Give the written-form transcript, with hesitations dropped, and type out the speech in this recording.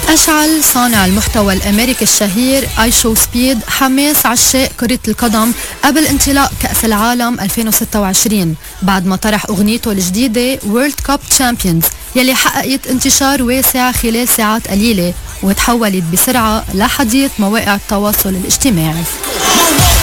أشعل صانع المحتوى الأمريكي الشهير آي شو سبيد حماس عشاق كرة القدم قبل انطلاق كأس العالم 2026 بعد ما طرح أغنيته الجديدة World Cup Champions يلي حققت انتشار واسع خلال ساعات قليلة وتحولت بسرعة لحديث مواقع التواصل الاجتماعي.